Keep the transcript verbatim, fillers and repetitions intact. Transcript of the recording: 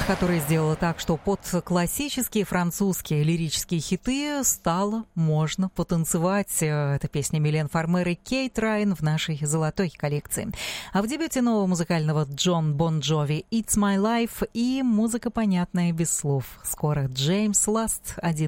которая сделала так, что под классические французские лирические хиты стало можно потанцевать. Это песня Милен Фармер и Кейт Райан в нашей золотой коллекции. А в дебюте нового музыкального Джон Бон Джови «It's My Life» и музыка, понятная без слов. Скоро Джеймс Ласт, один